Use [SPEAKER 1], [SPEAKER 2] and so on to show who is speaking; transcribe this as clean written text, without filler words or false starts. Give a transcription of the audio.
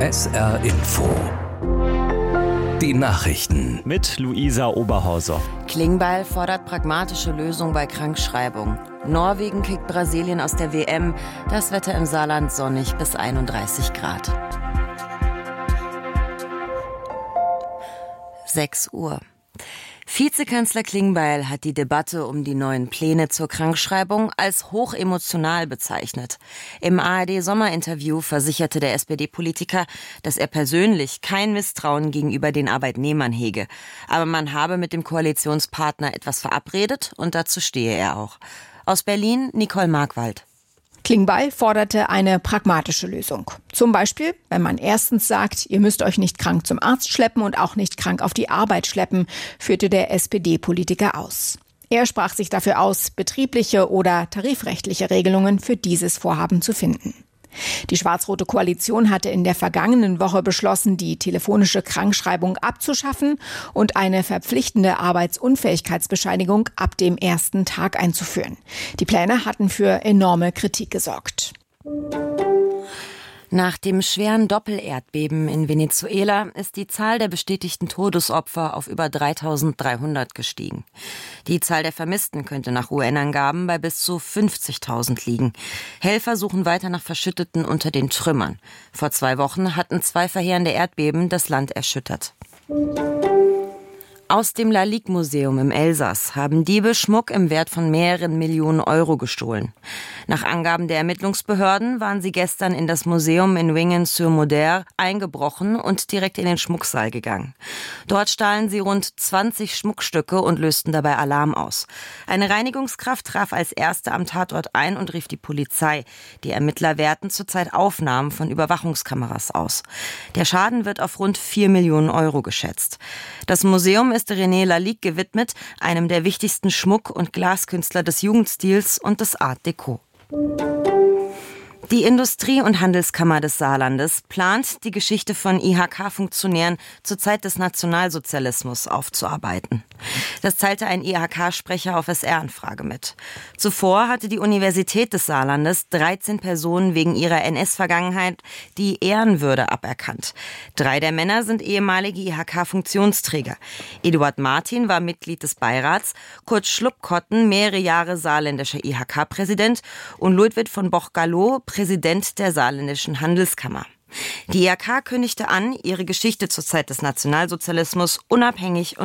[SPEAKER 1] SR Info. Die Nachrichten
[SPEAKER 2] mit Luisa Oberhauser.
[SPEAKER 3] Klingbeil fordert pragmatische Lösung bei Krankschreibung. Norwegen kickt Brasilien aus der WM. Das Wetter im Saarland sonnig bis 31 Grad. 6 Uhr. Vizekanzler Klingbeil hat die Debatte um die neuen Pläne zur Krankschreibung als hochemotional bezeichnet. Im ARD-Sommerinterview versicherte der SPD-Politiker, dass er persönlich kein Misstrauen gegenüber den Arbeitnehmern hege. Aber man habe mit dem Koalitionspartner etwas verabredet und dazu stehe er auch. Aus Berlin Nicole Markwald.
[SPEAKER 4] Klingbeil forderte eine pragmatische Lösung. Zum Beispiel, wenn man erstens sagt, ihr müsst euch nicht krank zum Arzt schleppen und auch nicht krank auf die Arbeit schleppen, führte der SPD-Politiker aus. Er sprach sich dafür aus, betriebliche oder tarifrechtliche Regelungen für dieses Vorhaben zu finden. Die schwarz-rote Koalition hatte in der vergangenen Woche beschlossen, die telefonische Krankschreibung abzuschaffen und eine verpflichtende Arbeitsunfähigkeitsbescheinigung ab dem ersten Tag einzuführen. Die Pläne hatten für enorme Kritik gesorgt.
[SPEAKER 3] Nach dem schweren Doppelerdbeben in Venezuela ist die Zahl der bestätigten Todesopfer auf über 3.300 gestiegen. Die Zahl der Vermissten könnte nach UN-Angaben bei bis zu 50.000 liegen. Helfer suchen weiter nach Verschütteten unter den Trümmern. Vor 2 Wochen hatten 2 verheerende Erdbeben das Land erschüttert. Aus dem Lalique-Museum im Elsass haben Diebe Schmuck im Wert von mehreren Millionen Euro gestohlen. Nach Angaben der Ermittlungsbehörden waren sie gestern in das Museum in Wingen-sur-Moder eingebrochen und direkt in den Schmucksaal gegangen. Dort stahlen sie rund 20 Schmuckstücke und lösten dabei Alarm aus. Eine Reinigungskraft traf als erste am Tatort ein und rief die Polizei. Die Ermittler werten zurzeit Aufnahmen von Überwachungskameras aus. Der Schaden wird auf rund 4 Millionen Euro geschätzt. Das Museum ist René Lalique gewidmet, einem der wichtigsten Schmuck- und Glaskünstler des Jugendstils und des Art Deco. Die Industrie- und Handelskammer des Saarlandes plant, die Geschichte von IHK-Funktionären zur Zeit des Nationalsozialismus aufzuarbeiten. Das teilte ein IHK-Sprecher auf SR-Anfrage mit. Zuvor hatte die Universität des Saarlandes 13 Personen wegen ihrer NS-Vergangenheit die Ehrenwürde aberkannt. 3 der Männer sind ehemalige IHK-Funktionsträger. Eduard Martin war Mitglied des Beirats, Kurt Schluppkotten mehrere Jahre saarländischer IHK-Präsident und Ludwig von Boch-Gallo Präsident der Saarländischen Handelskammer. Die IHK kündigte an, ihre Geschichte zur Zeit des Nationalsozialismus unabhängig und